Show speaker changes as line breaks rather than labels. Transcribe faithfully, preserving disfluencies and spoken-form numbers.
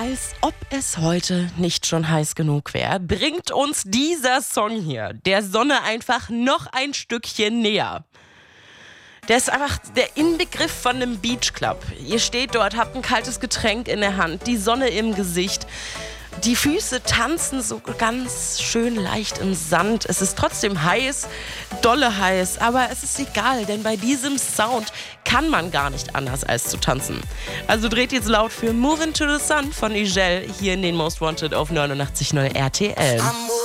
Als ob es heute nicht schon heiß genug wäre, bringt uns dieser Song hier der Sonne einfach noch ein Stückchen näher. Der ist einfach der Inbegriff von einem Beachclub. Ihr steht dort, habt ein kaltes Getränk in der Hand, die Sonne im Gesicht. Die Füße tanzen so ganz schön leicht im Sand. Es ist trotzdem heiß, dolle heiß, aber es ist egal, denn bei diesem Sound kann man gar nicht anders als zu tanzen. Also dreht jetzt laut für Move Into the Sun von Igel hier in den Most Wanted auf neunundachtzig Komma null R T L.